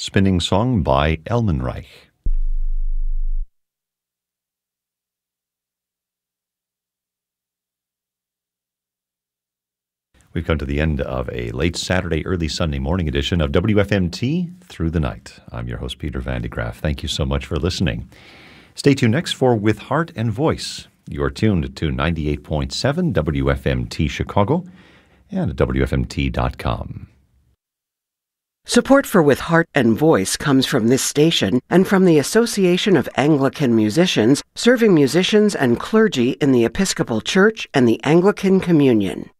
Spinning Song by Elmenreich. We've come to the end of a late Saturday, early Sunday morning edition of WFMT Through the Night. I'm your host, Peter Van de Graaff. Thank you so much for listening. Stay tuned next for With Heart and Voice. You're tuned to 98.7 WFMT Chicago and at WFMT.com. Support for With Heart and Voice comes from this station and from the Association of Anglican Musicians, serving musicians and clergy in the Episcopal Church and the Anglican Communion.